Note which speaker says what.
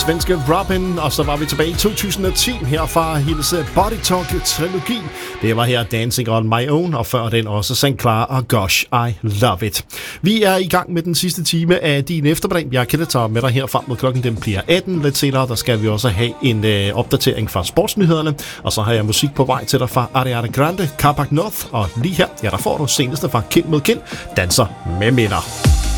Speaker 1: svenske Robin, og så var vi tilbage i 2010 her fra hendes Body Talk-trilogi. Det var her Dancing on My Own, og før den også St. Clara og Gosh, I Love It. Vi er i gang med den sidste time af din eftermiddag. Jeg kan tage med dig her frem mod klokken, den bliver 18. Lidt senere, der skal vi også have en opdatering fra sportsnyhederne, og så har jeg musik på vej til dig fra Ariana Grande, Carpac North, og lige her, ja, der får du seneste fra Kind mod Kind, Danser med minder.